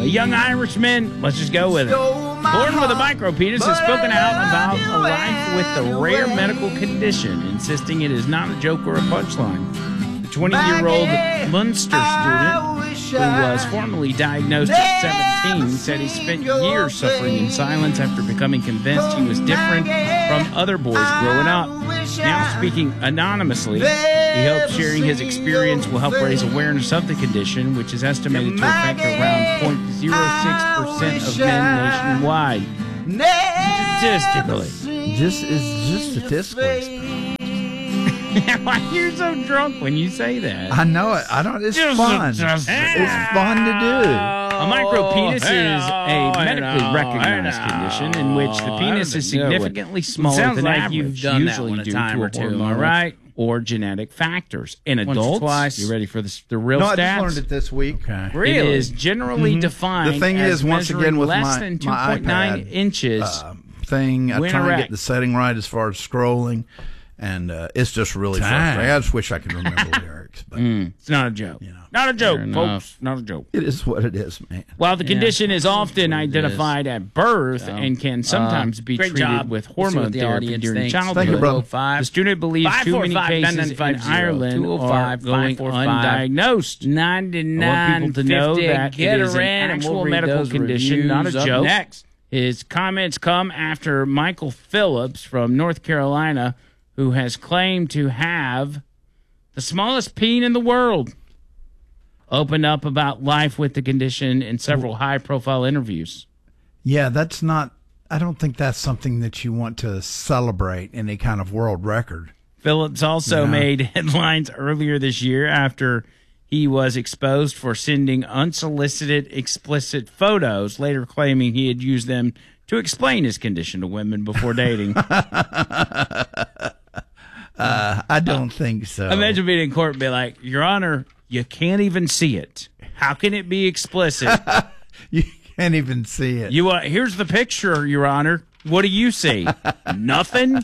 young Irishman, let's just go with it, born with a micropenis, has spoken out about a life with a rare medical condition, insisting it is not a joke or a punchline. The 20-year-old Munster student, who was formally diagnosed at 17, said he spent years suffering in silence after becoming convinced he was different from other boys growing up. Now speaking anonymously, he hopes sharing his experience will help raise awareness of the condition, which is estimated to affect around 0.06% of men nationwide. Statistically. Just statistically. Why you're so drunk when you say that? I know it. I don't. It's fun. It's fun to do. A micropenis is a medically recognized condition in which the penis is significantly smaller than average, usually due to a hormonal or genetic factors. In adults, you ready for the real stats? No, I just learned it this week. Okay. Really? It is generally defined the thing as is, once again, with less than 2.9 inches. I try to get the setting right as far as scrolling. And it's just really frustrating. I just wish I could remember the lyrics. But it's not a joke. Not a joke, folks. Not a joke. It is what it is, man. While the condition is often identified at birth and can sometimes be treated with hormone therapy during childhood, the student believes too many cases in Ireland are going undiagnosed. 99, I want people to know that it is an actual medical condition, not a joke. His comments come after Michael Phillips from North Carolina, who has claimed to have the smallest peen in the world, opened up about life with the condition in several high-profile interviews. Yeah, that's not... I don't think that's something that you want to celebrate in a kind of world record. Phillips also made headlines earlier this year after he was exposed for sending unsolicited, explicit photos, later claiming he had used them to explain his condition to women before dating. I don't think so. Imagine being in court and be like, Your Honor, you can't even see it. How can it be explicit? You can't even see it. Here's the picture, Your Honor. What do you see? Nothing?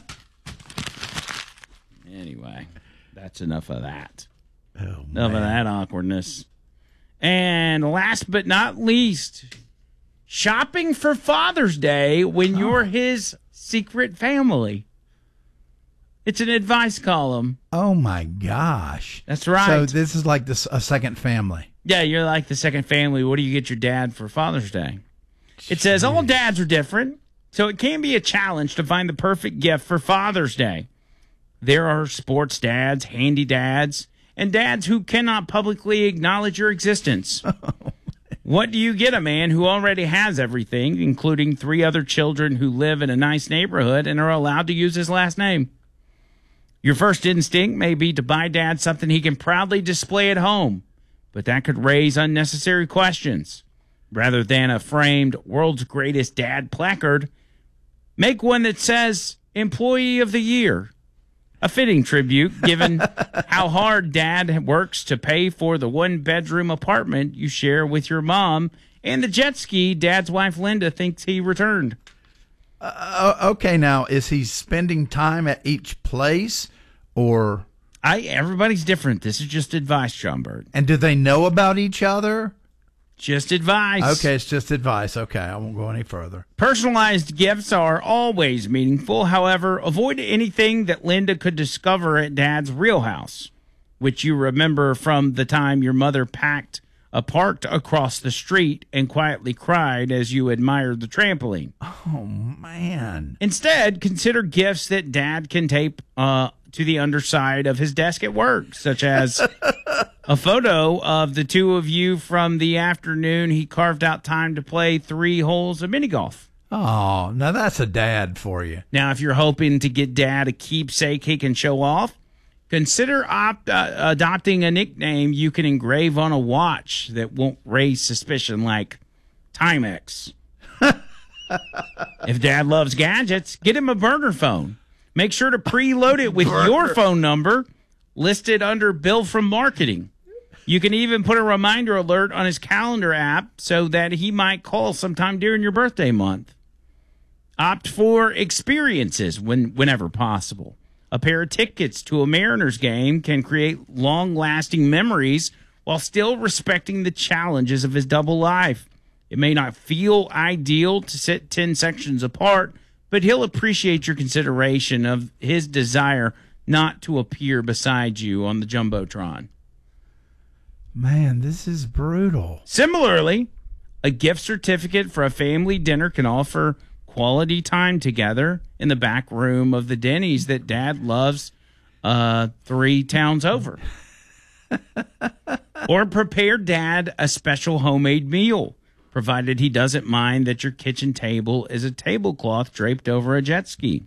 Anyway, that's enough of that. Enough of that awkwardness. And last but not least, shopping for Father's Day when you're his secret family. It's an advice column. Oh, my gosh. That's right. So this is like a second family. Yeah, you're like the second family. What do you get your dad for Father's Day? It says all dads are different, so it can be a challenge to find the perfect gift for Father's Day. There are sports dads, handy dads, and dads who cannot publicly acknowledge your existence. What do you get a man who already has everything, including 3 other children who live in a nice neighborhood and are allowed to use his last name? Your first instinct may be to buy Dad something he can proudly display at home, but that could raise unnecessary questions. Rather than a framed World's Greatest Dad placard, make one that says Employee of the Year. A fitting tribute, given how hard Dad works to pay for the 1-bedroom apartment you share with your mom and the jet ski Dad's wife Linda thinks he returned. Okay, now, is he spending time at each place, or... Everybody's different. This is just advice, John Bird. And do they know about each other? Just advice. Okay, it's just advice. Okay, I won't go any further. Personalized gifts are always meaningful. However, avoid anything that Linda could discover at Dad's real house, which you remember from the time your mother parked across the street and quietly cried as you admired the trampoline. Oh, man. Instead, consider gifts that Dad can tape to the underside of his desk at work, such as a photo of the 2 of you from the afternoon he carved out time to play 3 holes of mini golf. Oh, now that's a dad for you. Now, if you're hoping to get Dad a keepsake he can show off, consider adopting a nickname you can engrave on a watch that won't raise suspicion, like Timex. If Dad loves gadgets, get him a burner phone. Make sure to preload it with your phone number listed under Bill from Marketing. You can even put a reminder alert on his calendar app so that he might call sometime during your birthday month. Opt for experiences whenever possible. A pair of tickets to a Mariners game can create long-lasting memories while still respecting the challenges of his double life. It may not feel ideal to sit 10 sections apart, but he'll appreciate your consideration of his desire not to appear beside you on the Jumbotron. Man, this is brutal. Similarly, a gift certificate for a family dinner can offer quality time together in the back room of the Denny's that Dad loves 3 towns over. Or prepare Dad a special homemade meal, provided he doesn't mind that your kitchen table is a tablecloth draped over a jet ski.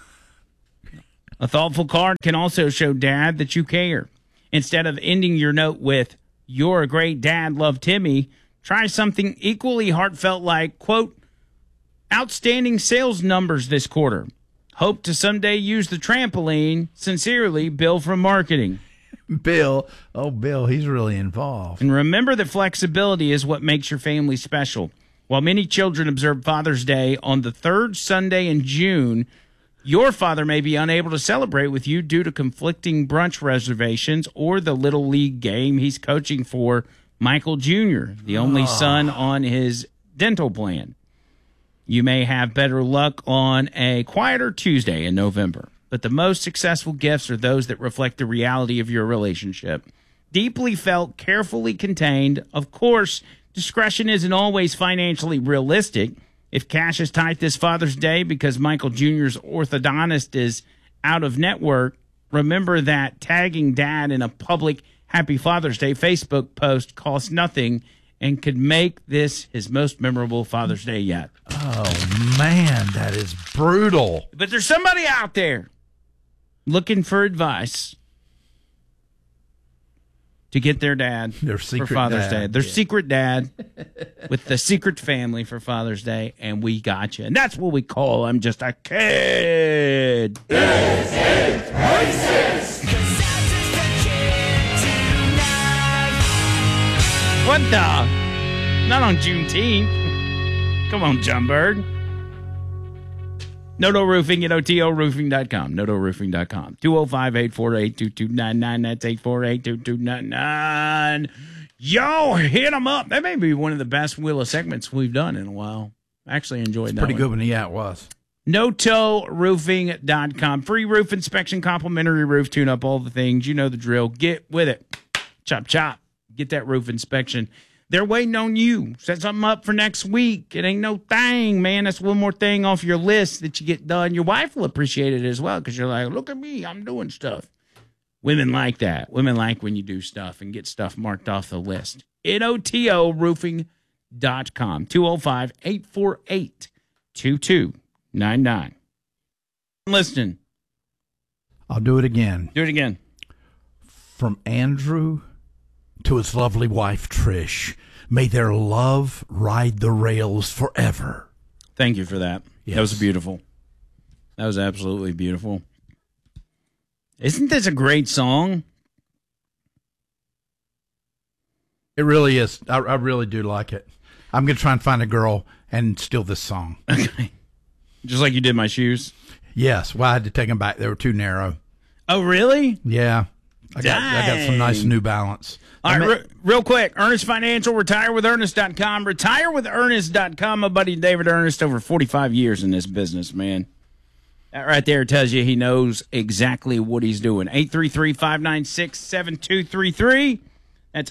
A thoughtful card can also show Dad that you care. Instead of ending your note with, "You're a great dad, love Timmy," try something equally heartfelt like, quote, "Outstanding sales numbers this quarter. Hope to someday use the trampoline. Sincerely, Bill from marketing." Bill. Oh, Bill, he's really involved. And remember that flexibility is what makes your family special. While many children observe Father's Day on the 3rd Sunday in June, your father may be unable to celebrate with you due to conflicting brunch reservations or the Little League game he's coaching for Michael Jr., the only son on his dental plan. You may have better luck on a quieter Tuesday in November, but the most successful gifts are those that reflect the reality of your relationship. Deeply felt, carefully contained. Of course, discretion isn't always financially realistic. If cash is tight this Father's Day because Michael Jr.'s orthodontist is out of network, remember that tagging Dad in a public Happy Father's Day Facebook post costs nothing and could make this his most memorable Father's Day yet. Oh, man, that is brutal. But there's somebody out there looking for advice to get their dad for Father's Day. Their secret dad with the secret family for Father's Day, and we got you. And that's what we call I'm just a kid. This is racist. What the? Not on Juneteenth. Come on, Jumbird. Noto Roofing at OTORoofing.com. NotoRoofing.com. 205-848-2299. That's 848-2299. Yo, hit them up. That may be one of the best Wheel of segments we've done in a while. Actually enjoyed that. Pretty good one. Yeah, it was. NotoRoofing.com. Free roof inspection, complimentary roof tune-up, all the things. You know the drill. Get with it. Chop, chop. Get that roof inspection. They're waiting on you. Set something up for next week. It ain't no thing, man. That's one more thing off your list that you get done. Your wife will appreciate it as well because you're like, look at me. I'm doing stuff. Women like that. Women like when you do stuff and get stuff marked off the list. NotoRoofing.com. 205-848-2299. Listen. I'll do it again. Do it again. From Andrew to his lovely wife, Trish. May their love ride the rails forever. Thank you for that. Yes. That was beautiful. That was absolutely beautiful. Isn't this a great song? It really is. I really do like it. I'm going to try and find a girl and steal this song. Okay. Just like you did my shoes? Yes. Well, I had to take them back. They were too narrow. Oh, really? Yeah. I got some nice New Balance. All right, real quick, Ernest Financial, retirewithernest.com. Retirewithernest.com. My buddy David Ernest, over 45 years in this business, man. That right there tells you he knows exactly what he's doing. 833-596-7233. That's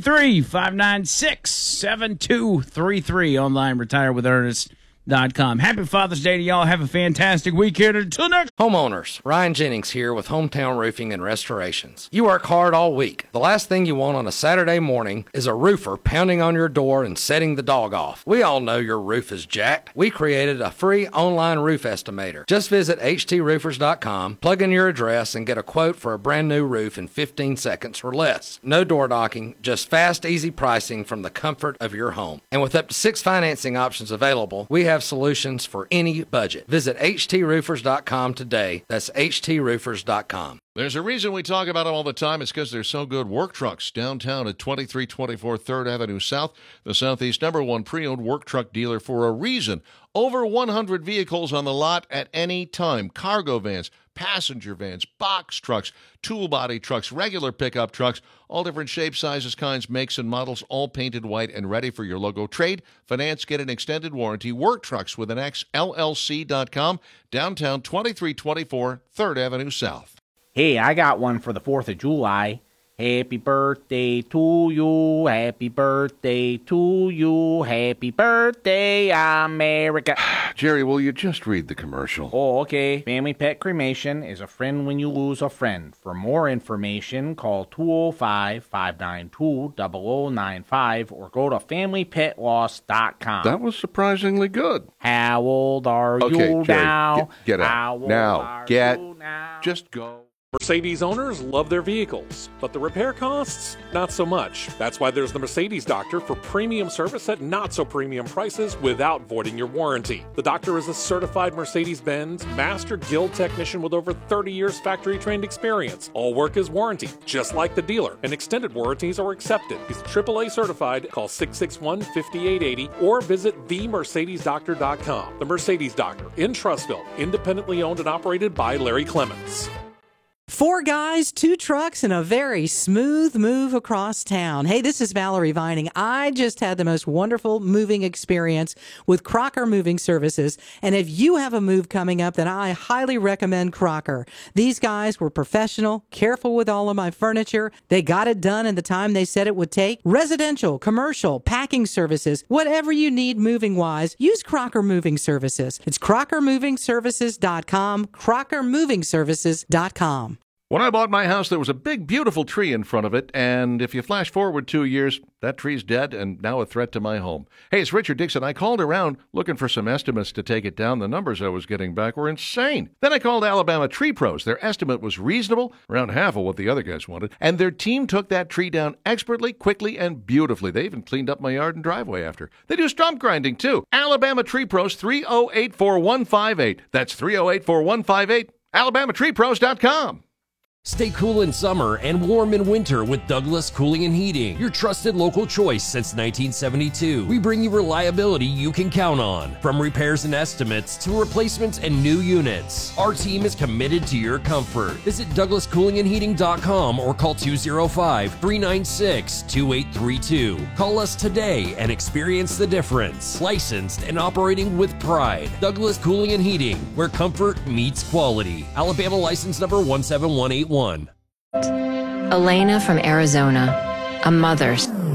833-596-7233. Online, retirewithernest.com. Happy Father's Day to y'all. Have a fantastic weekend. Until next. Homeowners, Ryan Jennings here with Hometown Roofing and Restorations. You work hard all week. The last thing you want on a Saturday morning is a roofer pounding on your door and setting the dog off. We all know your roof is jacked. We created a free online roof estimator. Just visit HTRoofers.com, plug in your address, and get a quote for a brand new roof in 15 seconds or less. No door knocking, just fast, easy pricing from the comfort of your home. And with up to 6 financing options available, we have solutions for any budget. Visit HTRoofers.com today. That's HTRoofers.com. There's a reason we talk about them all the time. It's because they're so good. Work Trucks, downtown at 2324 3rd Avenue South, the Southeast #1 pre-owned work truck dealer for a reason. Over 100 vehicles on the lot at any time. Cargo vans, passenger vans, box trucks, tool body trucks, regular pickup trucks, all different shapes, sizes, kinds, makes, and models, all painted white and ready for your logo. Trade, finance, get an extended warranty. Work Trucks with an X, LLC.com, downtown 2324 3rd Avenue South. Hey, I got one for the 4th of July. Happy birthday to you, happy birthday to you, happy birthday, America. Jerry, will you just read the commercial? Oh, okay. Family Pet Cremation is a friend when you lose a friend. For more information, call 205-592-0095 or go to FamilyPetLoss.com. That was surprisingly good. How old are Okay, you Jerry, now? get out. How old Now, are get, you now? just go. Mercedes owners love their vehicles, but the repair costs, not so much. That's why there's the Mercedes Doctor for premium service at not so premium prices without voiding your warranty. The doctor is a certified Mercedes-Benz Master Guild technician with over 30 years factory trained experience. All work is warranty, just like the dealer, and extended warranties are accepted. He's AAA certified. Call 661-5880 or visit themercedesdoctor.com. The Mercedes Doctor in Trussville, independently owned and operated by Larry Clements. 4 guys, 2 trucks, and a very smooth move across town. Hey, this is Valerie Vining. I just had the most wonderful moving experience with Crocker Moving Services. And if you have a move coming up, then I highly recommend Crocker. These guys were professional, careful with all of my furniture. They got it done in the time they said it would take. Residential, commercial, packing services, whatever you need moving-wise, use Crocker Moving Services. It's CrockerMovingServices.com, CrockerMovingServices.com. When I bought my house, there was a big, beautiful tree in front of it, and if you flash forward 2 years, that tree's dead and now a threat to my home. Hey, it's Richard Dixon. I called around looking for some estimates to take it down. The numbers I was getting back were insane. Then I called Alabama Tree Pros. Their estimate was reasonable, around half of what the other guys wanted, and their team took that tree down expertly, quickly, and beautifully. They even cleaned up my yard and driveway after. They do stump grinding, too. Alabama Tree Pros, 308-4158. That's 308-4158. AlabamaTreePros.com. Stay cool in summer and warm in winter with Douglas Cooling and Heating, your trusted local choice since 1972. We bring you reliability you can count on, from repairs and estimates to replacements and new units. Our team is committed to your comfort. Visit DouglasCoolingandHeating.com or call 205-396-2832. Call us today and experience the difference. Licensed and operating with pride. Douglas Cooling and Heating, where comfort meets quality. Alabama license number 17181. Elena from Arizona, a mother.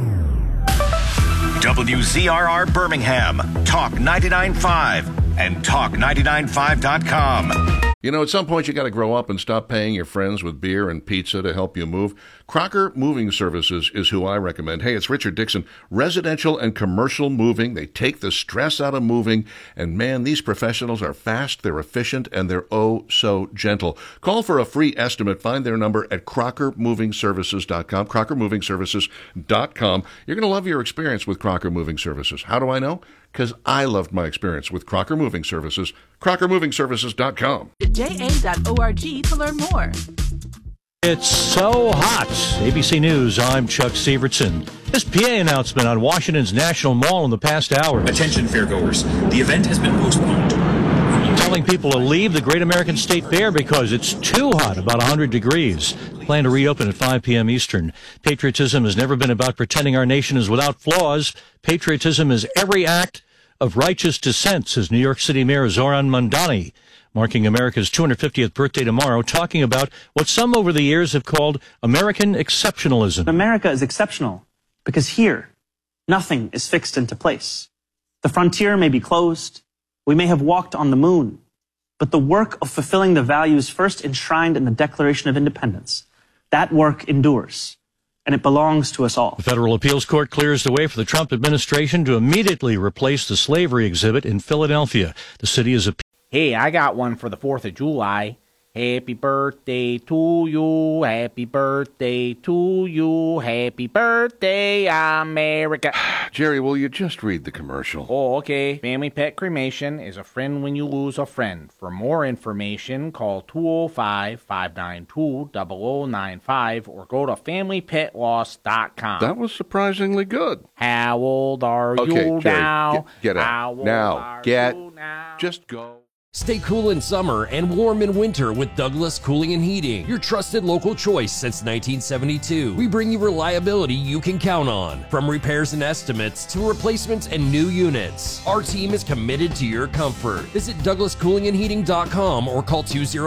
WZRR Birmingham, Talk 99.5 and Talk995.com. You know, at some point you got to grow up and stop paying your friends with beer and pizza to help you move. Crocker Moving Services is who I recommend. Hey, it's Richard Dixon. Residential and commercial moving. They take the stress out of moving. And man, these professionals are fast, they're efficient, and they're oh so gentle. Call for a free estimate. Find their number at CrockerMovingServices.com, CrockerMovingServices.com. You're going to love your experience with Crocker Moving Services. How do I know? Because I loved my experience with Crocker Moving Services. CrockerMovingServices.com. JA.org to learn more. It's so hot. ABC News, I'm Chuck Severson. This PA announcement on Washington's National Mall in the past hour. Attention fairgoers, the event has been postponed. Telling people to leave the Great American State Fair because it's too hot, about 100 degrees. Plan to reopen at 5 p.m. Eastern. Patriotism has never been about pretending our nation is without flaws. Patriotism is every act of righteous dissent, says New York City Mayor Zoran Mandani, marking America's 250th birthday tomorrow, talking about what some over the years have called American exceptionalism. America is exceptional because here, nothing is fixed into place. The frontier may be closed. We may have walked on the moon. But the work of fulfilling the values first enshrined in the Declaration of Independence, that work endures. And it belongs to us all. The Federal Appeals Court clears the way for the Trump administration to immediately replace the slavery exhibit in Philadelphia. The city is Hey, I got one for the 4th of July. Happy birthday to you, happy birthday to you, happy birthday, America. Jerry, will you just read the commercial? Oh, okay. Family Pet Cremation is a friend when you lose a friend. For more information, call 205-592-0095 or go to FamilyPetLoss.com. That was surprisingly good. How old are okay, you Jerry, now? Get out. How old now. Are Get. You now? Just go. Stay cool in summer and warm in winter with Douglas Cooling and Heating, your trusted local choice since 1972. We bring you reliability you can count on. From repairs and estimates to replacements and new units, our team is committed to your comfort. Visit DouglasCoolingandHeating.com or call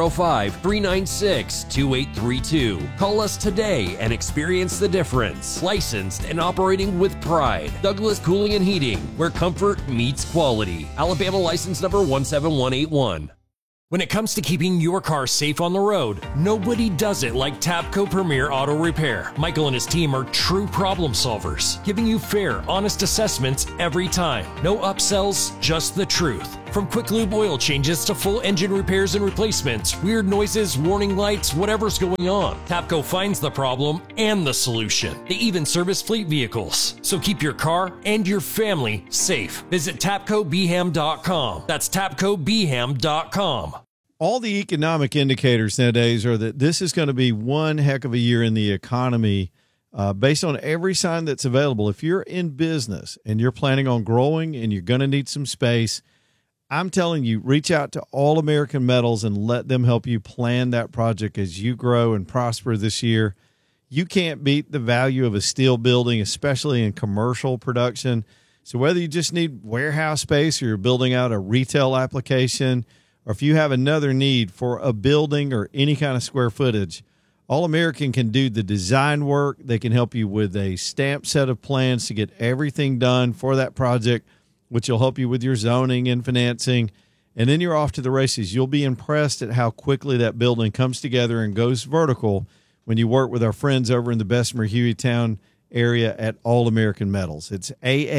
205-396-2832. Call us today and experience the difference. Licensed and operating with pride. Douglas Cooling and Heating, where comfort meets quality. Alabama license number 17181. When it comes to keeping your car safe on the road, nobody does it like Tapco Premier Auto Repair. Michael and his team are true problem solvers, giving you fair, honest assessments every time. No upsells, just the truth. From quick lube oil changes to full engine repairs and replacements, weird noises, warning lights, whatever's going on, Tapco finds the problem and the solution. They even service fleet vehicles. So keep your car and your family safe. Visit TapcoBham.com. That's TapcoBham.com. All the economic indicators nowadays are that this is going to be one heck of a year in the economy based on every sign that's available. If you're in business and you're planning on growing and you're going to need some space, I'm telling you, reach out to All American Metals and let them help you plan that project as you grow and prosper this year. You can't beat the value of a steel building, especially in commercial production. So whether you just need warehouse space or you're building out a retail application, or if you have another need for a building or any kind of square footage, All American can do the design work. They can help you with a stamped set of plans to get everything done for that project, which will help you with your zoning and financing. And then you're off to the races. You'll be impressed at how quickly that building comes together and goes vertical when you work with our friends over in the Bessemer Hueytown area at All American Metals. It's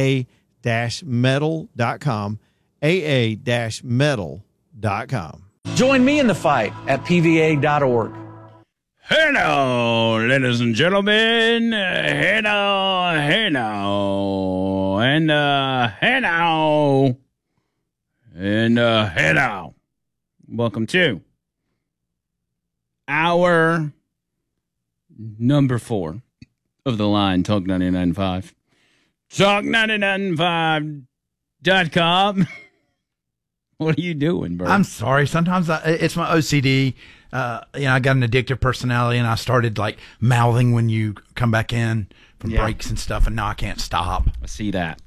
aa-metal.com, aa-metal.com. Join me in the fight at pva.org. Hello, ladies and gentlemen. Hello. And hello. Welcome to our number 4 of the line, Talk 99.5. Talk995.com. What are you doing, Bert? I'm sorry. Sometimes it's my OCD. I got an addictive personality, and I started like mouthing when you come back in from breaks and stuff, and now I can't stop. I see that.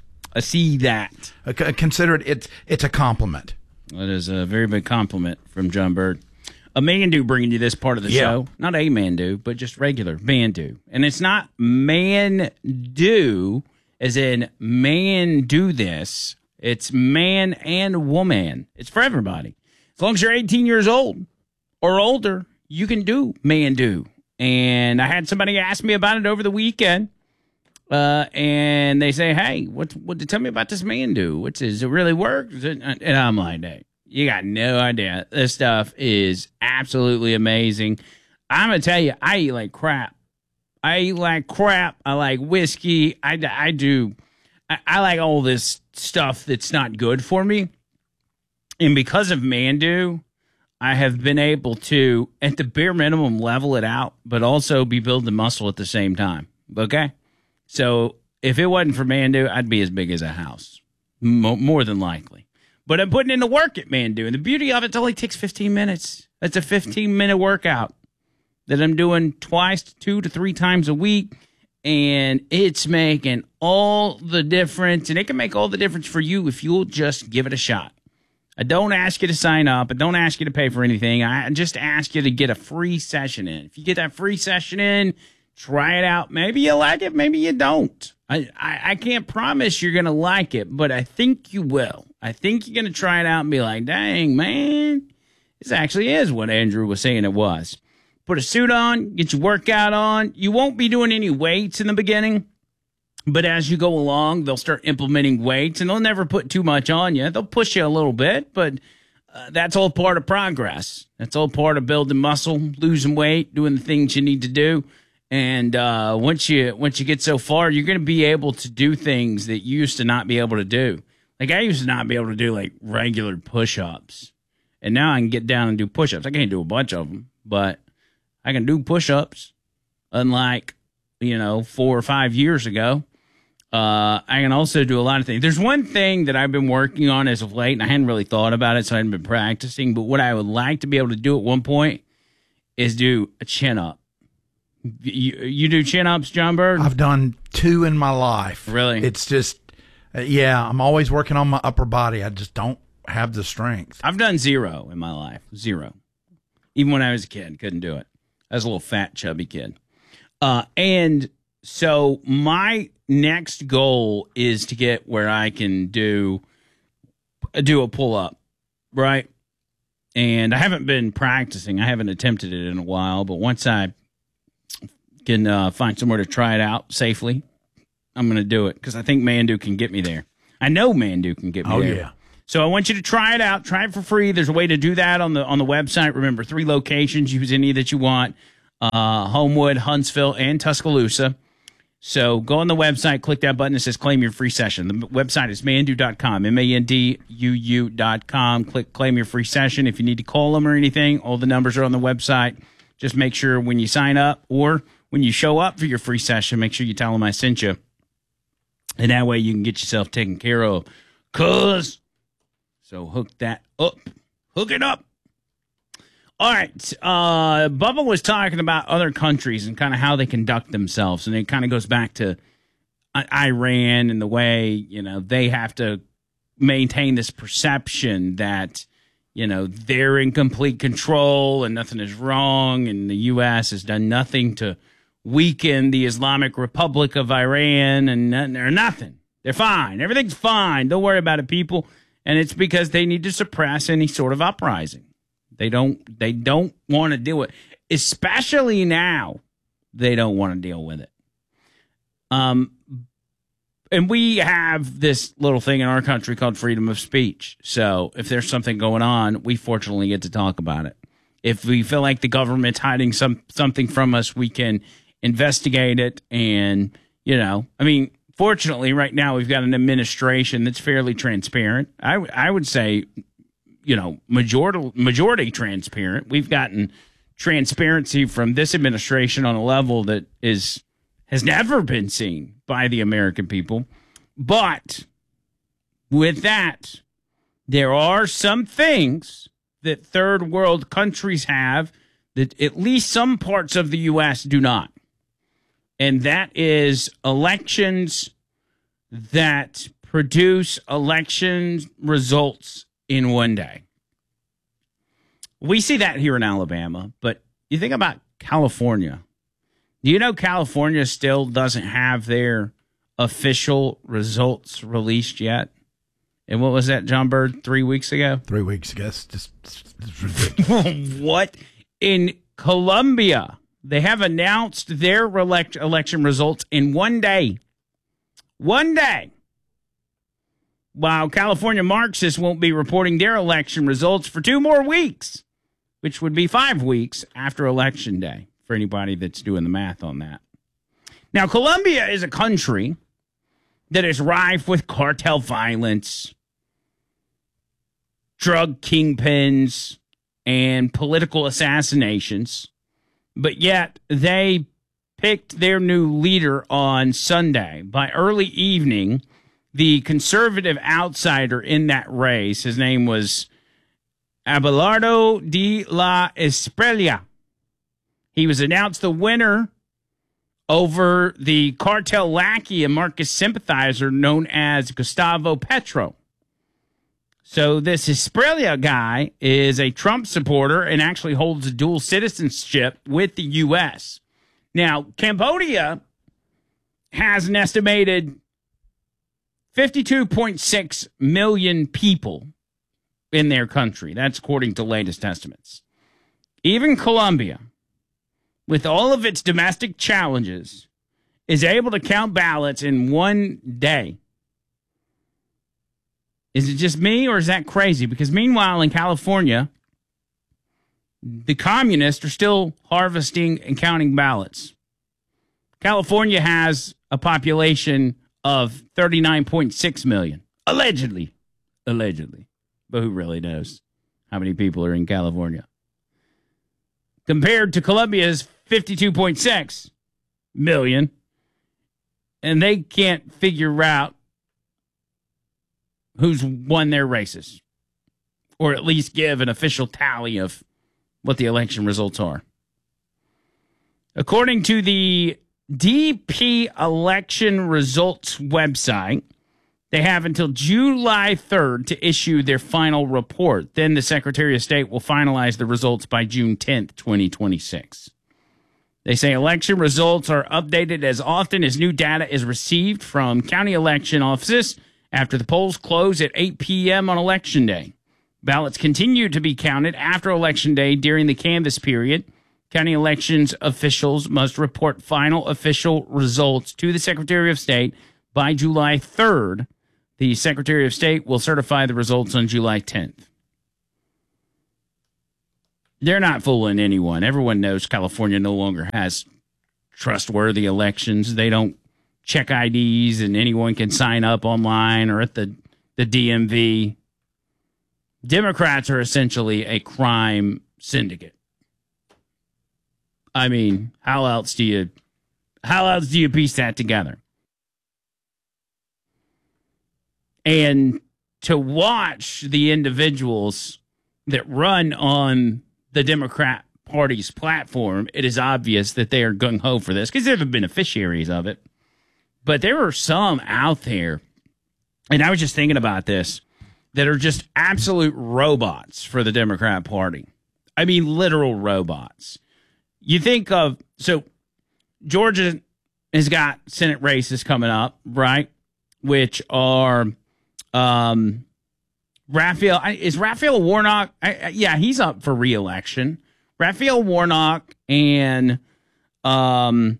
Consider it's a compliment. That is a very big compliment from John Bird. A Mandu bringing you this part of the show. Not a Mandu, but just regular Mandu. And it's not man-do, as in man do this. It's man and woman. It's for everybody. As long as you're 18 years old or older, you can do Mandu. And I had somebody ask me about it over the weekend. And they say, hey, what tell me about this Mandu. Does it really work? And I'm like, hey, you got no idea. This stuff is absolutely amazing. I'm going to tell you, I eat like crap. I like whiskey. I like all this stuff that's not good for me. And because of Mandu, I have been able to, at the bare minimum, level it out, but also be building muscle at the same time. Okay? So if it wasn't for Mandu, I'd be as big as a house, more than likely. But I'm putting in the work at Mandu, and the beauty of it only takes 15 minutes. That's a 15-minute workout that I'm doing 2 to 3 times a week, and it's making all the difference, and it can make all the difference for you if you'll just give it a shot. I don't ask you to sign up. I don't ask you to pay for anything. I just ask you to get a free session in. If you get that free session in, try it out. Maybe you like it. Maybe you don't. I can't promise you're going to like it, but I think you will. I think you're going to try it out and be like, dang, man, this actually is what Andrew was saying it was. Put a suit on, get your workout on. You won't be doing any weights in the beginning, but as you go along, they'll start implementing weights, and they'll never put too much on you. They'll push you a little bit, but that's all part of progress. That's all part of building muscle, losing weight, doing the things you need to do. And once you get so far, you're going to be able to do things that you used to not be able to do. Like I used to not be able to do like regular push-ups, and now I can get down and do push-ups. I can't do a bunch of them, but I can do push-ups. Unlike 4 or 5 years ago, I can also do a lot of things. There's one thing that I've been working on as of late, and I hadn't really thought about it, so I hadn't been practicing. But what I would like to be able to do at one point is do a chin up. You do chin ups, John Bird? I've done 2 in my life. Really? It's just, I'm always working on my upper body. I just don't have the strength. I've done 0 in my life. 0. Even when I was a kid, couldn't do it. I was a little fat, chubby kid. And so my next goal is to get where I can do a pull up, right? And I haven't been practicing. I haven't attempted it in a while, but once I can find somewhere to try it out safely, I'm going to do it because I think Mandu can get me there. I know Mandu can get me there. Oh, yeah. So I want you to try it out. Try it for free. There's a way to do that on the website. Remember, 3 locations. Use any that you want. Homewood, Huntsville, and Tuscaloosa. So go on the website, click that button that says claim your free session. The website is mandu.com, MANDUU.com. Click claim your free session. If you need to call them or anything, all the numbers are on the website. Just make sure when you sign up or when you show up for your free session, make sure you tell them I sent you. And that way you can get yourself taken care of. So hook that up. Hook it up. All right. Bubba was talking about other countries and kind of how they conduct themselves. And it kind of goes back to Iran and the way, they have to maintain this perception that, they're in complete control and nothing is wrong. And the U.S. has done nothing to weaken the Islamic Republic of Iran and nothing. They're fine. Everything's fine. Don't worry about it, people. And it's because they need to suppress any sort of uprising. They don't want to deal with it. Especially now, they don't want to deal with it. And we have this little thing in our country called freedom of speech. So if there's something going on, we fortunately get to talk about it. If we feel like the government's hiding something from us, we can investigate it. And, fortunately, right now we've got an administration that's fairly transparent. I would say, majority transparent. We've gotten transparency from this administration on a level that has never been seen by the American people. But with that, there are some things that third world countries have that at least some parts of the U.S. do not. And that is elections that produce election results in one day. We see that here in Alabama, but you think about California. Do you know California still doesn't have their official results released yet? And what was that, John Bird, 3 weeks ago? 3 weeks ago. It's ridiculous. What? In Colombia, they have announced their election results in one day. One day. While California Marxists won't be reporting their election results for 2 more weeks, which would be 5 weeks after Election Day, for anybody that's doing the math on that. Now, Colombia is a country that is rife with cartel violence, drug kingpins, and political assassinations, but yet they picked their new leader on Sunday. By early evening, the conservative outsider in that race, his name was Abelardo de la Espriella. He was announced the winner over the cartel lackey and Marcos sympathizer known as Gustavo Petro. So this Espriella guy is a Trump supporter and actually holds a dual citizenship with the U.S. Now, Cambodia has an estimated 52.6 million people in their country. That's according to latest estimates. Even Colombia, with all of its domestic challenges, is able to count ballots in one day. Is it just me, or is that crazy? Because meanwhile, in California, the communists are still harvesting and counting ballots. California has a population of 39.6 million. Allegedly. But who really knows how many people are in California? Compared to Colombia's 52.6 million, and they can't figure out who's won their races, or at least give an official tally of what the election results are. According to the DP election results website, they have until July 3rd to issue their final report. Then the Secretary of State will finalize the results by June 10th, 2026. They say election results are updated as often as new data is received from county election offices after the polls close at 8 p.m. on Election Day. Ballots continue to be counted after Election Day during the canvass period. County elections officials must report final official results to the Secretary of State by July 3rd. The Secretary of State will certify the results on July 10th. They're not fooling anyone. Everyone knows California no longer has trustworthy elections. They don't check IDs, and anyone can sign up online or at the DMV. Democrats are essentially a crime syndicate. I mean, how else do you piece that together? And to watch the individuals that run on the Democrat Party's platform, it is obvious that they are gung-ho for this because they're the beneficiaries of it. But there are some out there, and I was just thinking about this, that are just absolute robots for the Democrat Party. I mean, literal robots. You think of, so Georgia has got Senate races coming up, right? Which are Raphael Warnock? Yeah, he's up for re-election. Raphael Warnock and Jon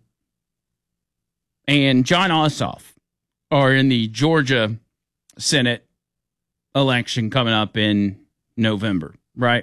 Ossoff are in the Georgia Senate election coming up in November, right?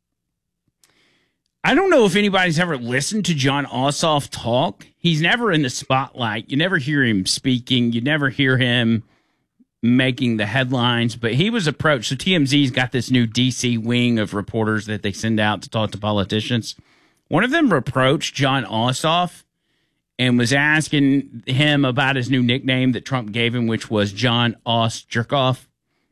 I don't know if anybody's ever listened to Jon Ossoff talk. He's never in the spotlight. You never hear him speaking. You never hear him making the headlines. But he was approached. So TMZ's got this new D.C. wing of reporters that they send out to talk to politicians. One of them approached Jon Ossoff and was asking him about his new nickname that Trump gave him, which was John Oss Jerkoff.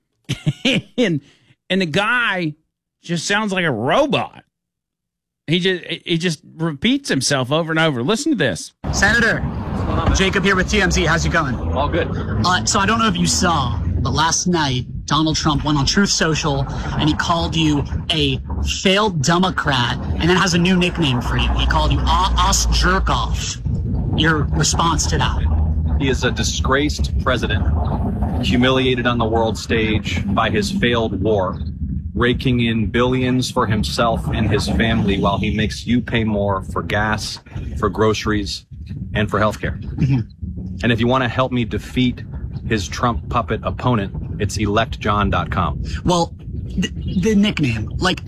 and the guy just sounds like a robot. He just repeats himself over and over. Listen to this. Senator, Jacob here with TMZ. How's it going? All good. So I don't know if you saw, but last night, Donald Trump went on Truth Social and he called you a failed Democrat and then has a new nickname for you. He called you Oss Jerkoff. Your response to that? He is a disgraced president, humiliated on the world stage by his failed war, raking in billions for himself and his family while he makes you pay more for gas, for groceries, and for healthcare. And if you want to help me defeat his Trump puppet opponent, it's electjohn.com. Well, the nickname, like,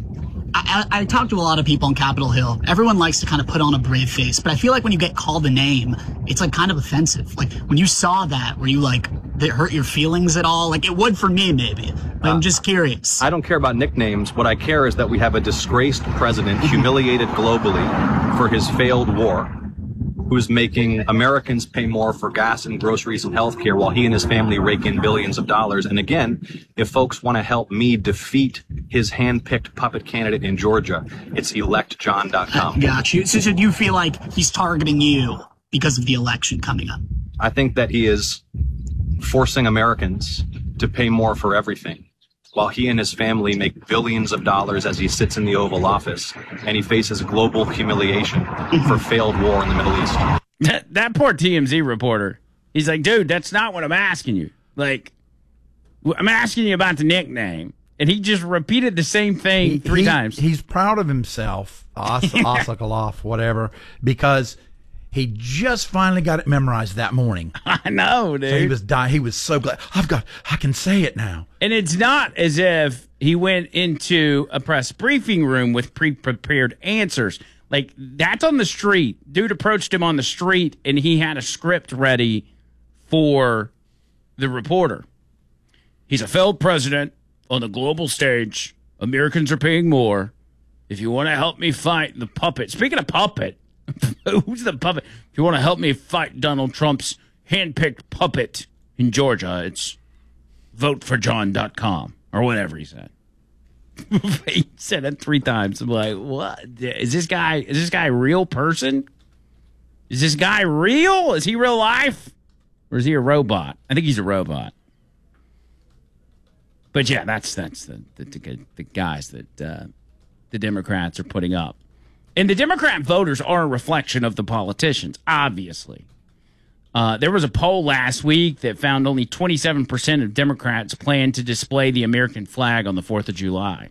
I talk to a lot of people on Capitol Hill. Everyone likes to kind of put on a brave face, but I feel like when you get called a name, it's like kind of offensive. Like when you saw that, were you like, did it hurt your feelings at all? Like it would for me, maybe. But I'm just curious. I don't care about nicknames. What I care is that we have a disgraced president, humiliated globally for his failed war, who's making Americans pay more for gas and groceries and healthcare while he and his family rake in billions of dollars. And again, if folks want to help me defeat his hand-picked puppet candidate in Georgia, it's electjohn.com. Got you. So do you feel like he's targeting you because of the election coming up? I think that he is forcing Americans to pay more for everything, while he and his family make billions of dollars as he sits in the Oval Office and he faces global humiliation for failed war in the Middle East. That poor TMZ reporter, he's like, dude, that's not what I'm asking you. Like, I'm asking you about the nickname. And he just repeated the same thing three times. He's proud of himself, Ossoff, whatever, because he just finally got it memorized that morning. I know, dude. So he was dying. He was so glad. I can say it now. And it's not as if he went into a press briefing room with pre-prepared answers. Like, that's on the street. Dude approached him on the street, and he had a script ready for the reporter. He's a failed president on the global stage. Americans are paying more. If you want to help me fight the puppet. Speaking of puppet, who's the puppet? If you want to help me fight Donald Trump's handpicked puppet in Georgia. It's voteforjohn.com or whatever he said. He said it 3 times. I'm like, what? Is this guy a real person? Is this guy real? Is he real life? Or is he a robot? I think he's a robot. But yeah, that's the guys that the Democrats are putting up. And the Democrat voters are a reflection of the politicians, obviously. There was a poll last week that found only 27% of Democrats plan to display the American flag on the 4th of July.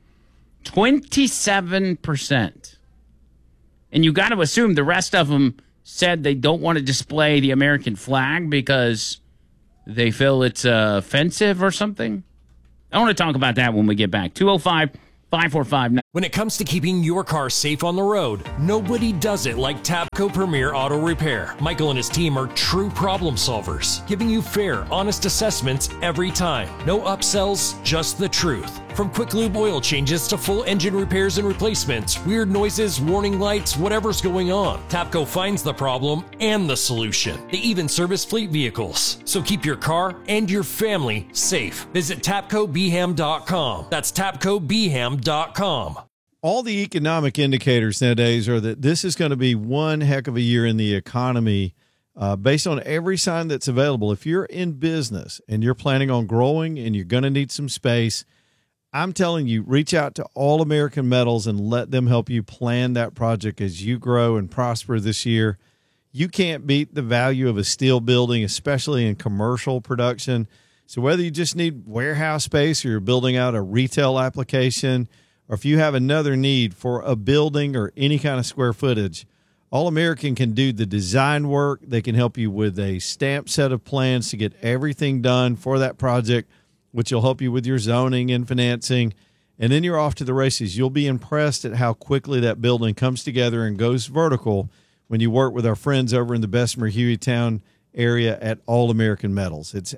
27%. And you got to assume the rest of them said they don't want to display the American flag because they feel it's offensive or something. I want to talk about that when we get back. 205-545. When it comes to keeping your car safe on the road, nobody does it like Tapco Premier Auto Repair. Michael and his team are true problem solvers, giving you fair, honest assessments every time. No upsells, just the truth. From quick lube oil changes to full engine repairs and replacements, weird noises, warning lights, whatever's going on, Tapco finds the problem and the solution. They even service fleet vehicles. So keep your car and your family safe. Visit TapcoBham.com. That's TapcoBham.com. All the economic indicators nowadays are that this is going to be one heck of a year in the economy based on every sign that's available. If you're in business and you're planning on growing and you're going to need some space, I'm telling you, reach out to All American Metals and let them help you plan that project as you grow and prosper this year. You can't beat the value of a steel building, especially in commercial production. So whether you just need warehouse space or you're building out a retail application, or if you have another need for a building or any kind of square footage, All American can do the design work. They can help you with a stamped set of plans to get everything done for that project, which will help you with your zoning and financing. And then you're off to the races. You'll be impressed at how quickly that building comes together and goes vertical when you work with our friends over in the Bessemer Hueytown area at All American Metals. It's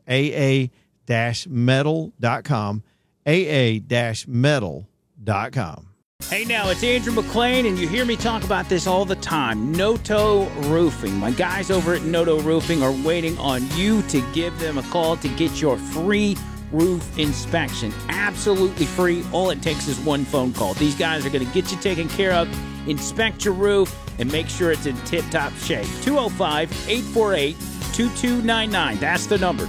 aa-metal.com, aa-metal.com. Hey now, it's Andrew McClain, and you hear me talk about this all the time. Noto Roofing. My guys over at Noto Roofing are waiting on you to give them a call to get your free roof inspection. Absolutely free. All it takes is one phone call. These guys are going to get you taken care of, inspect your roof, and make sure it's in tip-top shape. 205-848-2299. That's the number.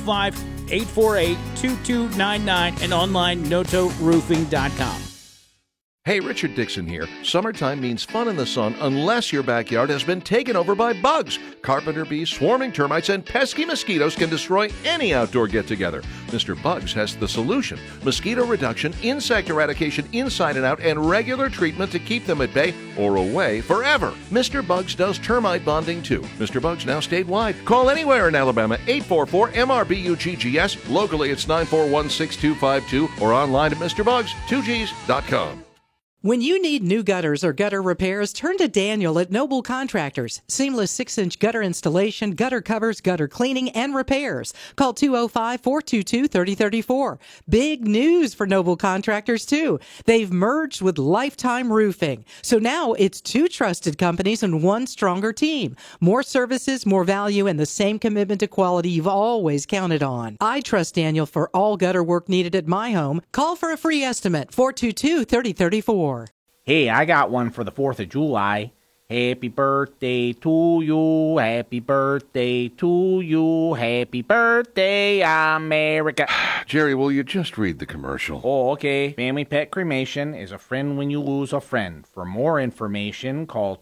205-848-2299 and online notoroofing.com. Hey, Richard Dixon here. Summertime means fun in the sun unless your backyard has been taken over by bugs. Carpenter bees, swarming termites, and pesky mosquitoes can destroy any outdoor get-together. Mr. Bugs has the solution. Mosquito reduction, insect eradication inside and out, and regular treatment to keep them at bay or away forever. Mr. Bugs does termite bonding too. Mr. Bugs now statewide. Call anywhere in Alabama, 844-MRBUGGS. Locally, it's 941-6252 or online at MrBugs2Gs.com. When you need new gutters or gutter repairs, turn to Daniel at Noble Contractors. Seamless 6-inch gutter installation, gutter covers, gutter cleaning, and repairs. Call 205-422-3034. Big news for Noble Contractors, too. They've merged with Lifetime Roofing. So now it's 2 trusted companies and 1 stronger team. More services, more value, and the same commitment to quality you've always counted on. I trust Daniel for all gutter work needed at my home. Call for a free estimate, 422-3034. Hey, I got one for the 4th of July. Happy birthday to you, happy birthday to you, happy birthday, America. Jerry, will you just read the commercial? Oh, okay. Family Pet Cremation is a friend when you lose a friend. For more information, call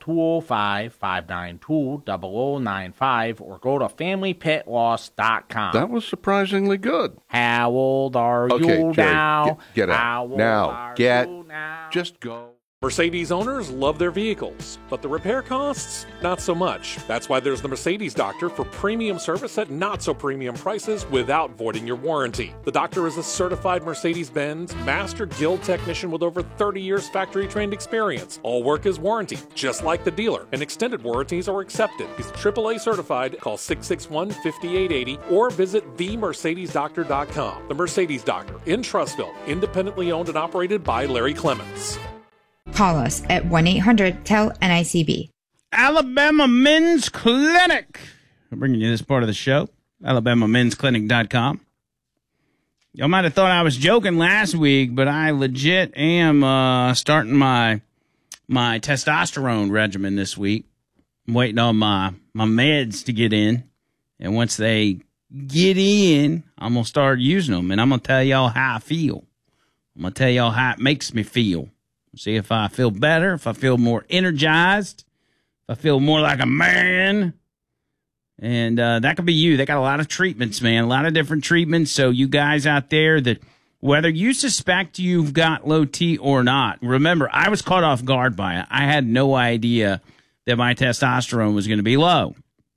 205-592-0095 or go to FamilyPetLoss.com. That was surprisingly good. How old are you Jerry, now? Get out. How old Now. are Get. you now? Just go. Mercedes owners love their vehicles, but the repair costs, not so much. That's why there's the Mercedes Doctor for premium service at not so premium prices without voiding your warranty. The Doctor is a certified Mercedes-Benz Master Guild technician with over 30 years factory trained experience. All work is warranted, just like the dealer, and extended warranties are accepted. He's AAA certified. Call 661-5880 or visit themercedesdoctor.com. The Mercedes Doctor in Trussville, independently owned and operated by Larry Clements. Call us at 1-800-TEL-NICB. Alabama Men's Clinic. I'm bringing you this part of the show, AlabamaMen'sClinic.com. Y'all might have thought I was joking last week, but I legit am starting my testosterone regimen this week. I'm waiting on my meds to get in, and once they get in, I'm going to start using them, and I'm going to tell y'all how I feel. I'm going to tell y'all how it makes me feel. See if I feel better, if I feel more energized, if I feel more like a man. And that could be you. They got a lot of treatments, man, a lot of different treatments. So you guys out there that whether you suspect you've got low T or not, remember, I was caught off guard by it. I had no idea that my testosterone was going to be low.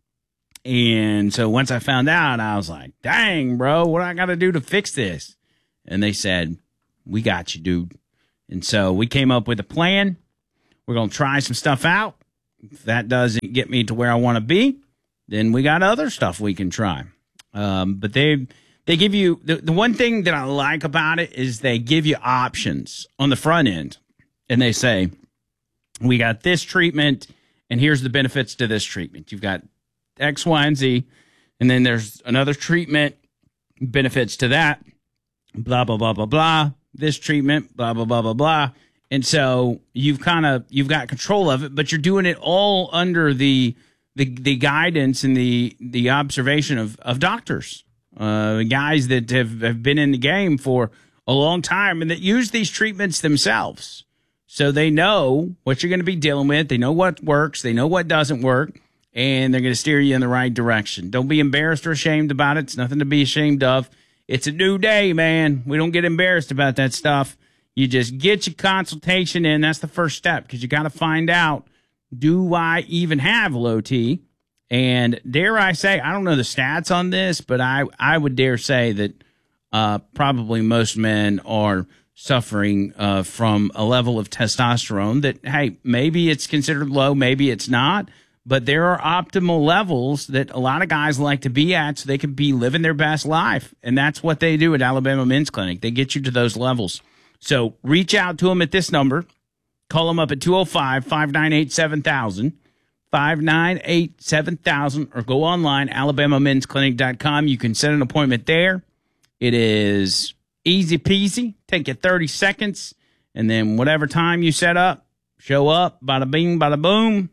And so once I found out, I was like, dang, bro, what I got to do to fix this? And they said, we got you, dude. And so we came up with a plan. We're going to try some stuff out. If that doesn't get me to where I want to be, then we got other stuff we can try. But they give you, the one thing that I like about it is they give you options on the front end. And they say, we got this treatment, and here's the benefits to this treatment. You've got X, Y, and Z. And then there's another treatment, benefits to that, blah, blah, blah, blah, blah. This treatment, blah, blah, blah, blah, blah. And so you've got control of it, but you're doing it all under the guidance and the observation of doctors, guys that have been in the game for a long time and that use these treatments themselves. So they know what you're going to be dealing with. They know what works. They know what doesn't work, and they're going to steer you in the right direction. Don't be embarrassed or ashamed about it. It's nothing to be ashamed of. It's a new day, man. We don't get embarrassed about that stuff. You just get your consultation in. That's the first step, because you got to find out, do I even have low T? And dare I say, I don't know the stats on this, but I would dare say that probably most men are suffering from a level of testosterone that, hey, maybe it's considered low, maybe it's not. But there are optimal levels that a lot of guys like to be at so they can be living their best life. And that's what they do at Alabama Men's Clinic. They get you to those levels. So reach out to them at this number. Call them up at 205-598-7000, 598-7000, or go online, alabamamensclinic.com. You can set an appointment there. It is easy peasy. Take you 30 seconds. And then whatever time you set up, show up, bada bing, bada boom.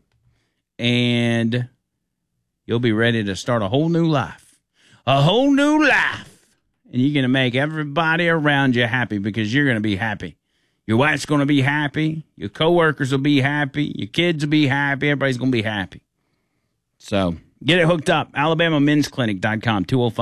And you'll be ready to start a whole new life. A whole new life. And you're going to make everybody around you happy, because you're going to be happy. Your wife's going to be happy. Your coworkers will be happy. Your kids will be happy. Everybody's going to be happy. So get it hooked up. AlabamaMen'sClinic.com,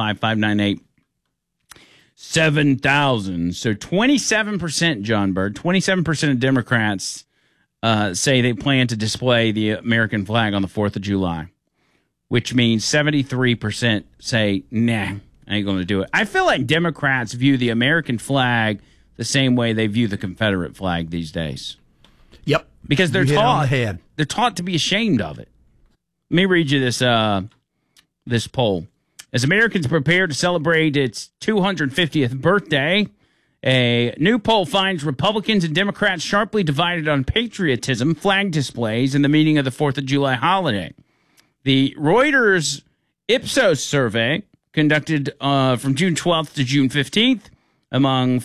205-598-7000. So 27%, John Bird, 27% of Democrats say they plan to display the American flag on the 4th of July, which means 73% say, nah, I ain't going to do it. I feel like Democrats view the American flag the same way they view the Confederate flag these days. Yep. Because they're taught to be ashamed of it. Let me read you this poll. As Americans prepare to celebrate its 250th birthday, a new poll finds Republicans and Democrats sharply divided on patriotism, flag displays, and the meaning of the 4th of July holiday. The Reuters Ipsos survey, conducted from June 12th to June 15th, among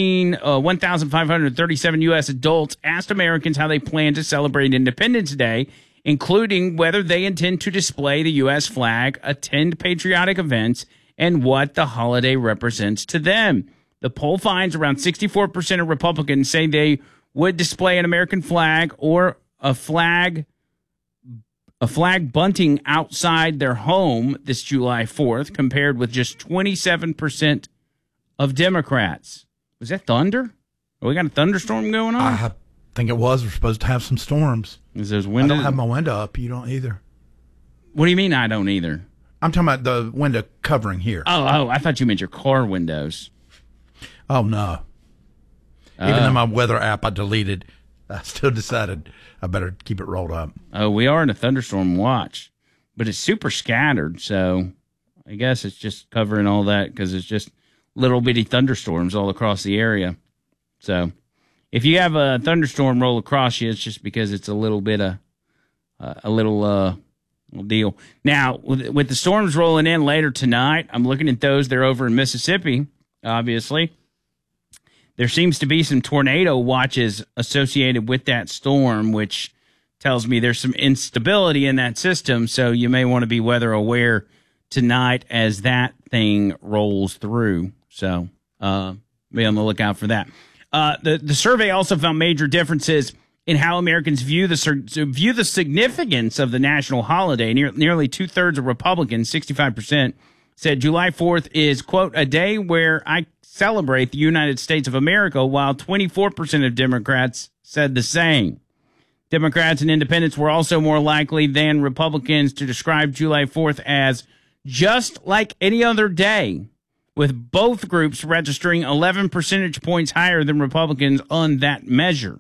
1,537 U.S. adults, asked Americans how they plan to celebrate Independence Day, including whether they intend to display the U.S. flag, attend patriotic events, and what the holiday represents to them. The poll finds around 64% of Republicans say they would display an American flag or a flag bunting outside their home this July 4th, compared with just 27% of Democrats. Was that thunder? We got a thunderstorm going on? I think it was. We're supposed to have some storms. Is there's windows? I don't have my window up. You don't either. What do you mean I don't either? I'm talking about the window covering here. Oh, I thought you meant your car windows. Oh, no. Even though my weather app I deleted, I still decided I better keep it rolled up. Oh, we are in a thunderstorm watch, but it's super scattered, so I guess it's just covering all that because it's just little bitty thunderstorms all across the area. So if you have a thunderstorm roll across you, it's just because it's a little bit of, deal. Now, with the storms rolling in later tonight, I'm looking at those. They're over in Mississippi, obviously. There seems to be some tornado watches associated with that storm, which tells me there's some instability in that system, so you may want to be weather aware tonight as that thing rolls through. So be on the lookout for that. The survey also found major differences in how Americans view the significance of the national holiday. Nearly two-thirds of Republicans, 65%, said July 4th is, quote, a day where I celebrate the United States of America, while 24% of Democrats said the same. Democrats and independents were also more likely than Republicans to describe July 4th as just like any other day, with both groups registering 11 percentage points higher than Republicans on that measure.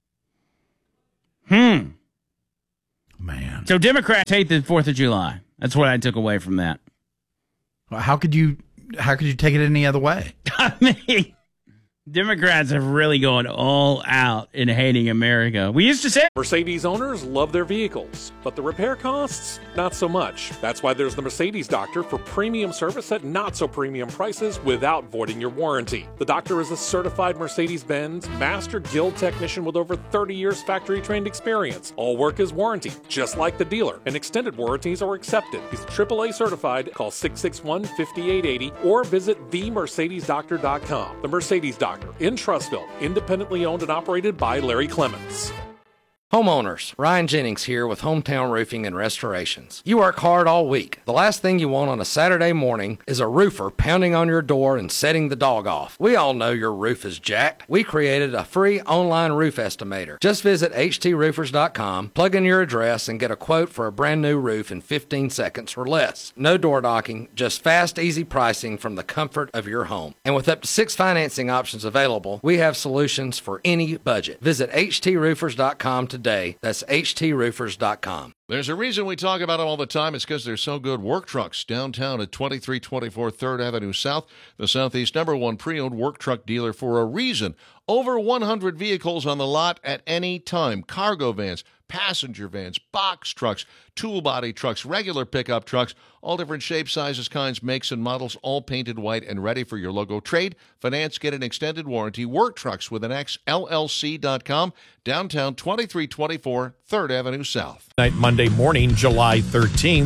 Man. So Democrats hate the 4th of July. That's what I took away from that. Well, how could you take it any other way? I mean, Democrats have really gone all out in hating America. We used to say Mercedes owners love their vehicles, but the repair costs, not so much. That's why there's the Mercedes Doctor for premium service at not so premium prices without voiding your warranty. The Doctor is a certified Mercedes-Benz Master Guild technician with over 30 years factory trained experience. All work is warranted, just like the dealer, and extended warranties are accepted. He's AAA certified. Call 661-5880 or visit themercedesdoctor.com. The Mercedes Doctor in Trussville, independently owned and operated by Larry Clements. Homeowners, Ryan Jennings here with Hometown Roofing and Restorations. You work hard all week. The last thing you want on a Saturday morning is a roofer pounding on your door and setting the dog off. We all know your roof is jacked. We created a free online roof estimator. Just visit htroofers.com, plug in your address, and get a quote for a brand new roof in 15 seconds or less. No door knocking, just fast, easy pricing from the comfort of your home. And with up to 6 financing options available, we have solutions for any budget. Visit htroofers.com today. That's htroofers.com. There's a reason we talk about them all the time. It's because they're so good. Work Trucks downtown at 2324 3rd Avenue South, the Southeast #1 pre-owned work truck dealer for a reason. Over 100 vehicles on the lot at any time. Cargo vans, passenger vans, box trucks, tool body trucks, regular pickup trucks, all different shapes, sizes, kinds, makes, and models, all painted white and ready for your logo. Trade, finance, get an extended warranty. Work Trucks with an X, LLC.com, downtown 2324 3rd Avenue South. Monday morning, July 13th.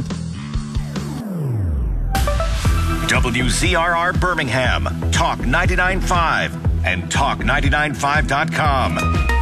WZRR Birmingham, Talk 99.5 and Talk995.com.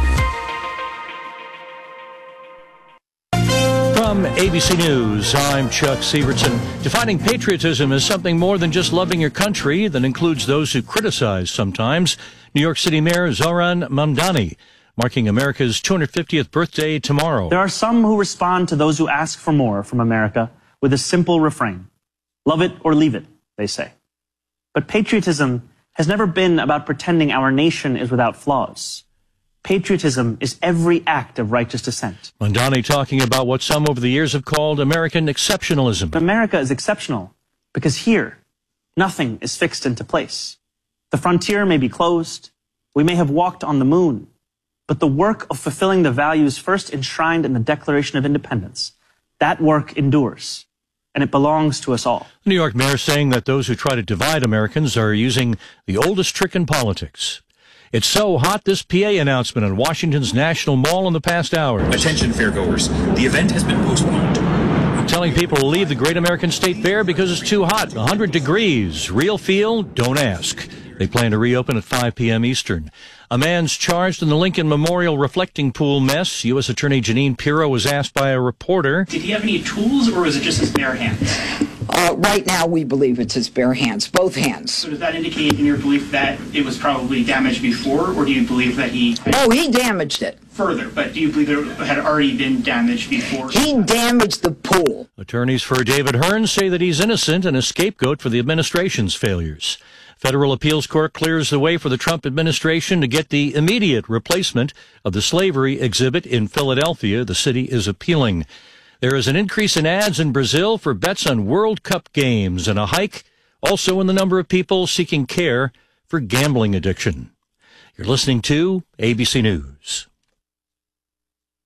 From ABC News, I'm Chuck Severson. Defining patriotism as something more than just loving your country that includes those who criticize sometimes. New York City Mayor Zohran Mamdani marking America's 250th birthday tomorrow. There are some who respond to those who ask for more from America with a simple refrain. Love it or leave it, they say. But patriotism has never been about pretending our nation is without flaws. Patriotism is every act of righteous dissent. Mamdani talking about what some over the years have called American exceptionalism. America is exceptional because here, nothing is fixed into place. The frontier may be closed. We may have walked on the moon. But the work of fulfilling the values first enshrined in the Declaration of Independence, that work endures. And it belongs to us all. The New York mayor saying that those who try to divide Americans are using the oldest trick in politics. It's so hot, this PA announcement on Washington's National Mall in the past hour. Attention fairgoers, the event has been postponed. Telling people to leave the Great American State Fair because it's too hot, 100 degrees. Real feel? Don't ask. They plan to reopen at 5 p.m. Eastern. A man's charged in the Lincoln Memorial reflecting pool mess. U.S. Attorney Jeanine Pirro was asked by a reporter. Did he have any tools, or was it just his bare hands? Right now, we believe it's his bare hands, both hands. So does that indicate in your belief that it was probably damaged before, or do you believe that he... Oh, he damaged it. Further, but do you believe it had already been damaged before? He damaged the pool. Attorneys for David Hearn say that he's innocent and a scapegoat for the administration's failures. Federal appeals court clears the way for the Trump administration to get the immediate replacement of the slavery exhibit in Philadelphia. The city is appealing. There is an increase in ads in Brazil for bets on World Cup games and a hike also in the number of people seeking care for gambling addiction. You're listening to ABC News.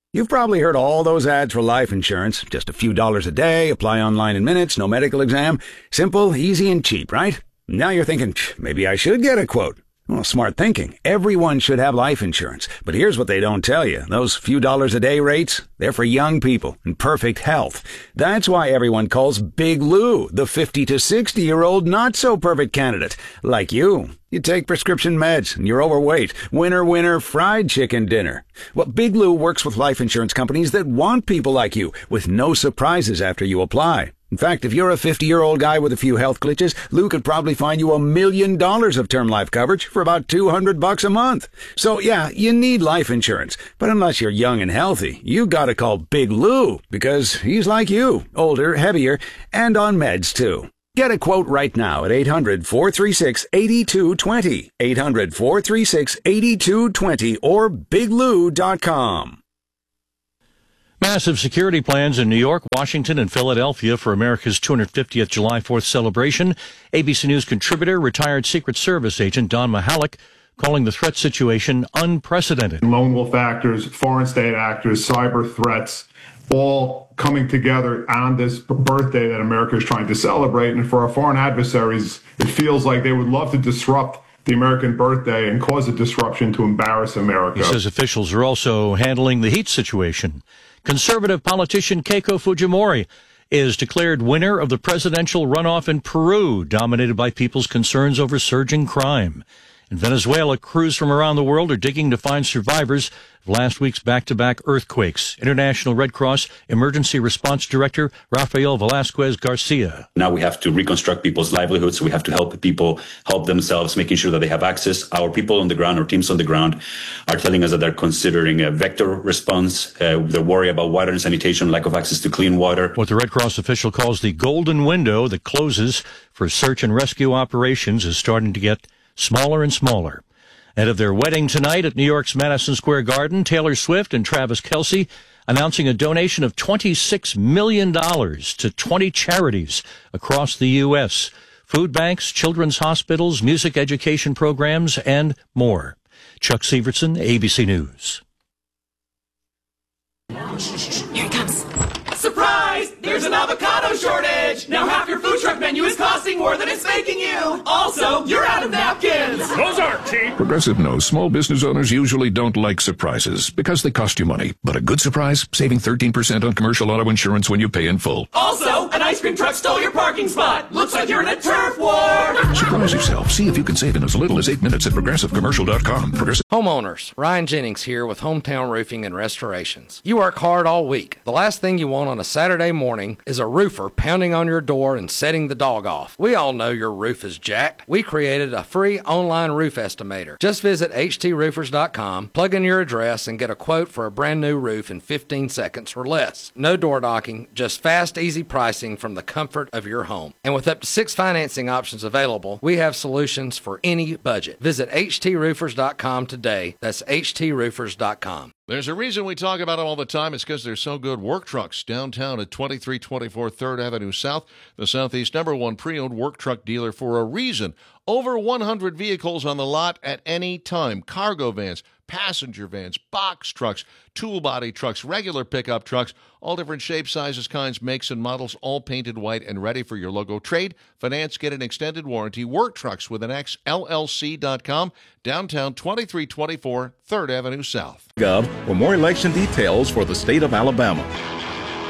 You've probably heard all those ads for life insurance. Just a few dollars a day, apply online in minutes, no medical exam. Simple, easy, and cheap, right? Now you're thinking, maybe I should get a quote. Well, smart thinking. Everyone should have life insurance. But here's what they don't tell you. Those few dollars a day rates, they're for young people in perfect health. That's why everyone calls Big Lou the 50 to 60-year-old not-so-perfect candidate. Like you. You take prescription meds and you're overweight. Winner, winner, fried chicken dinner. Well, Big Lou works with life insurance companies that want people like you with no surprises after you apply. In fact, if you're a 50-year-old guy with a few health glitches, Lou could probably find you $1 million of term life coverage for about $200 a month. So yeah, you need life insurance. But unless you're young and healthy, you gotta call Big Lou because he's like you, older, heavier, and on meds too. Get a quote right now at 800-436-8220, 800-436-8220, or biglou.com. Massive security plans in New York, Washington, and Philadelphia for America's 250th July 4th celebration. ABC News contributor, retired Secret Service agent Don Mahalik, calling the threat situation unprecedented. Lone wolf actors, foreign state actors, cyber threats, all coming together on this birthday that America is trying to celebrate. And for our foreign adversaries, it feels like they would love to disrupt the American birthday and cause a disruption to embarrass America. He says officials are also handling the heat situation. Conservative politician Keiko Fujimori is declared winner of the presidential runoff in Peru, dominated by people's concerns over surging crime. In Venezuela, crews from around the world are digging to find survivors of last week's back-to-back earthquakes. International Red Cross Emergency Response Director Rafael Velasquez Garcia. Now we have to reconstruct people's livelihoods. We have to help people help themselves, making sure that they have access. Our people on the ground, our teams on the ground, are telling us that they're considering a vector response. They're worried about water and sanitation, lack of access to clean water. What the Red Cross official calls the golden window that closes for search and rescue operations is starting to get smaller and smaller. Ahead of their wedding tonight at New York's Madison Square Garden, Taylor Swift and Travis Kelce announcing a donation of $26 million to 20 charities across the U.S. Food banks, children's hospitals, music education programs, and more. Chuck Severson, ABC News. Here it comes. Surprise! There's an avocado shortage! Now half your food truck menu is costing more than it's making you! Also, you're out of napkins! Those aren't cheap! Progressive knows small business owners usually don't like surprises because they cost you money. But a good surprise? Saving 13% on commercial auto insurance when you pay in full. Also, an ice cream truck stole your parking spot! Looks like you're in a turf war! Surprise yourself. See if you can save in as little as 8 minutes at ProgressiveCommercial.com. Homeowners, Ryan Jennings here with Hometown Roofing and Restorations. You work hard all week. The last thing you want on a Saturday morning is a roofer pounding on your door and setting the dog off. We all know your roof is jacked. We created a free online roof estimator. Just visit htroofers.com, plug in your address, and get a quote for a brand new roof in 15 seconds or less. No door knocking, just fast, easy pricing from the comfort of your home. And with up to 6 financing options available, we have solutions for any budget. Visit htroofers.com today. That's htroofers.com. There's a reason we talk about them all the time. It's because they're so good. Work Trucks, downtown at 2324 3rd Avenue South, the Southeast #1 pre-owned work truck dealer for a reason. Over 100 vehicles on the lot at any time. Cargo vans, passenger vans, box trucks, tool body trucks, regular pickup trucks, all different shapes, sizes, kinds, makes, and models, all painted white and ready for your logo. Trade, finance, get an extended warranty. Work Trucks with an X, LLC.com, downtown 2324 3rd Avenue South. Gov for more election details for the state of Alabama.